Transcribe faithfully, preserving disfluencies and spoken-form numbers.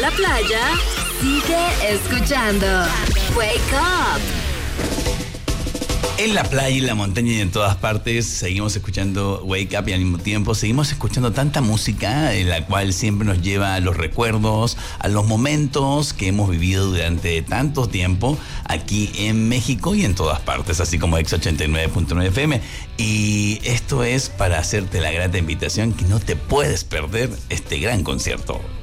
la playa, sigue escuchando Wake Up. En la playa, en la montaña y en todas partes seguimos escuchando Wake Up y al mismo tiempo seguimos escuchando tanta música en la cual siempre nos lleva a los recuerdos, a los momentos que hemos vivido durante tanto tiempo aquí en México y en todas partes, así como Exa ochenta y nueve punto nueve F M. Y esto es para hacerte la grata invitación que no te puedes perder este gran concierto.